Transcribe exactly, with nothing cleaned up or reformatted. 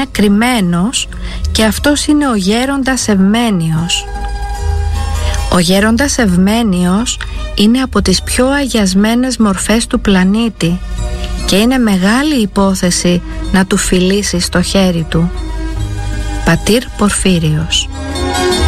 είναι κρυμμένος και αυτός είναι ο γέροντας Ευμένιος. Ο γέροντας Ευμένιος είναι από τις πιο αγιασμένες μορφές του πλανήτη και είναι μεγάλη υπόθεση να του φιλήσεις το χέρι του. Πατήρ Πορφύριος.